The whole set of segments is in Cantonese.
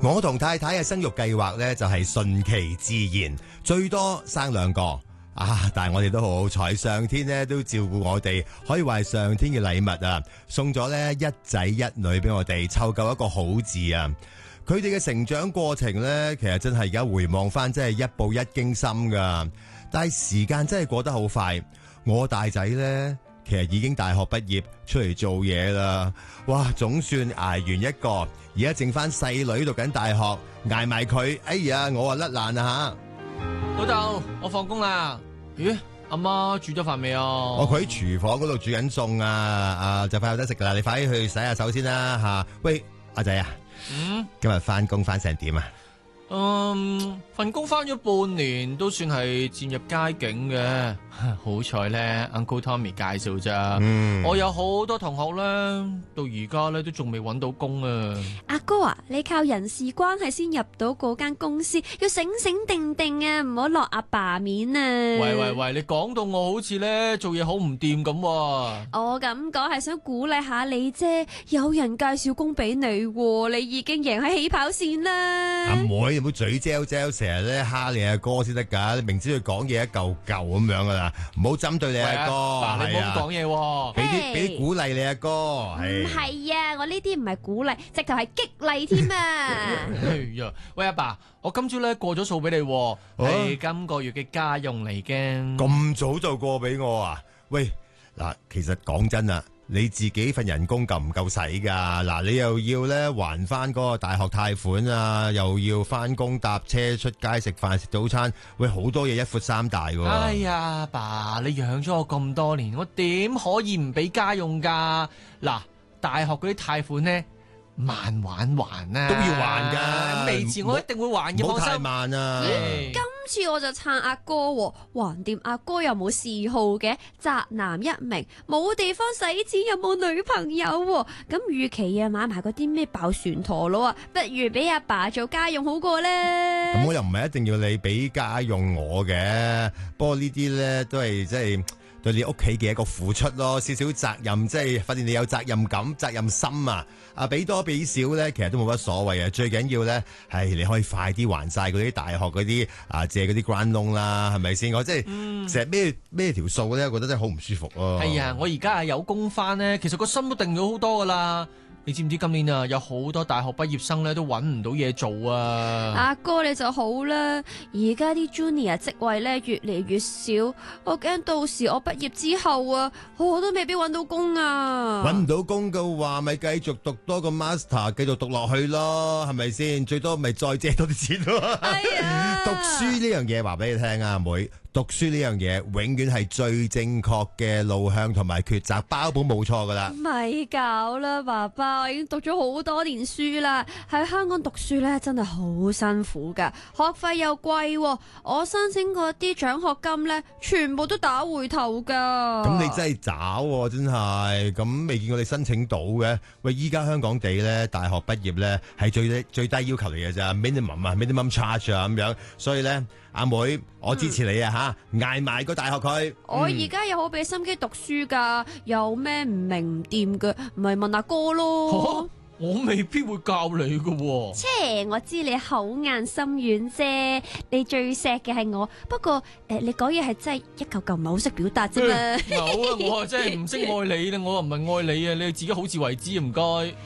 我同太太嘅生育計劃呢，就係順其自然，最多生2個啊！但係我哋都好好彩，上天呢都照顧我哋，可以話係上天嘅禮物啊！送咗呢一仔一女俾我哋，湊夠一個好字啊！佢哋嘅成長過程呢，其實真係而家回望翻，真係一步一驚心噶。但係時間真係過得好快，我大仔呢，其實已經大學畢業出嚟做嘢啦，哇！總算捱完一個，而家剩翻細女讀緊大學，捱埋佢，哎呀，我啊甩爛啦吓！ 老豆，我放工啦。咦，阿媽煮咗飯未啊？ 佢喺廚房嗰度煮緊餸啊，就快有得食噶啦，你快啲去洗下手先啦吓。喂，阿仔啊，今日翻工翻成點啊？ 份工翻咗半年，都算係漸入佳境嘅。好彩咧 ，Uncle Tommy 介紹咋。我有好多同學咧，到而家咧都仲未揾到工啊。 阿哥啊，你靠人事關係先入到嗰間公司，要醒醒定定啊，唔好落阿爸面啊。 喂，你講到我好似咧做嘢好唔掂咁。 我咁講係想鼓勵下你啫，有人介紹工俾你，你已經贏喺起跑線啦。 阿妹，唔好嘴嚼嚼，成日咧蝦你阿哥先得噶，你明知佢講嘢一嚿嚿咁樣噶啦。唔好針對你阿哥， 嗱，你唔好講嘢， 俾啲鼓勵你阿哥。 唔係啊，我呢啲唔係鼓勵，直頭係激勵添啊！ 哎呀，喂阿爸，我今朝咧過咗數俾你，係今個月嘅家用嚟嘅。 咁早就過俾我啊？喂，嗱，其實講真啊，你自己份人工夠唔夠使噶？嗱，你又要咧還翻嗰個大學貸款啊，又要翻工搭車出街食飯食早餐，喂，好多嘢一闊三大喎。 哎呀，爸，你養咗我咁多年，我點可以唔俾家用噶？嗱，大學嗰啲貸款咧，慢慢還啊， 都要還噶， 未遲我一定會還嘅， 唔好太放心。 慢啊！ 今次我就撐阿哥喎，橫掂阿哥又冇嗜好嘅，宅男一名，冇地方使錢又冇女朋友喎，咁與其啊買埋嗰啲咩爆旋陀螺啊，不如俾阿爸做家用好過啦。 咁我又唔係一定要你俾家用我嘅，不過呢啲咧都係即係對你屋企嘅一個付出咯，少少責任，即係發現你有責任感、責任心啊！啊，俾多俾少咧，其實都冇乜所謂啊！最緊要咧，係你可以快啲還晒嗰啲大學嗰啲借嗰啲 grant loan 啦，係咪先？我即係成日孭條數咧，我覺得真係好唔舒服咯。 係啊，我而家係有工翻咧，其實個心都定咗好多噶啦。你知唔知今年啊有好多大學畢業生咧都揾唔到嘢做啊？ 阿哥你就好啦，而家啲 junior 職位咧越嚟越少，我驚到時我畢業之後啊，我都未必揾到工啊！ 揾唔到工嘅話，咪繼續讀多個 master， 繼續讀落去咯，係咪先？最多咪再借多啲錢咯。 哎呀， 讀書呢樣嘢話俾你聽啊，阿妹。讀書呢樣嘢永遠係最正確嘅路向同埋抉擇，包保冇錯噶啦。 咪搞啦，爸爸，我已經讀咗好多年書啦。喺香港讀書咧，真係好辛苦噶，學費又貴喎。我申請嗰啲獎學金咧，全部都打回頭噶。 咁你真係渣喎，真係。咁未見過你申請到嘅？喂，依家香港地咧，大學畢業咧係最低要求嚟嘅咋，minimum charge 啊咁樣。所以咧，阿妹，我支持你啊吓！捱埋個大學佢。 我而家又好俾心機讀書噶，有咩唔明唔掂嘅，咪問阿哥咯。 我未必會教你噶。 切，我知你口硬心軟啫，你最錫嘅係我。不過你講嘢係真係一嚿嚿唔係好識表達啫嘛。 好啊，我啊真係唔識愛你啦，我啊唔係愛你啊，你自己好自為之唔該。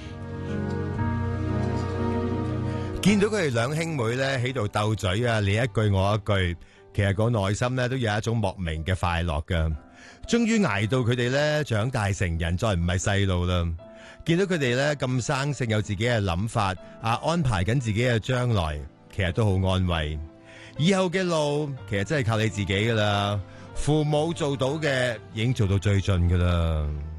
見到佢哋兩兄妹咧喺度鬥嘴啊，你一句我一句，其實個內心咧都有一種莫名嘅快樂噶。終於捱到佢哋咧長大成人，再唔係細路啦。見到佢哋咧咁生性，有自己嘅諗法安排緊自己嘅將來，其實都好安慰。以後嘅路其實真係靠你自己噶啦。父母做到嘅已經做到最盡噶啦。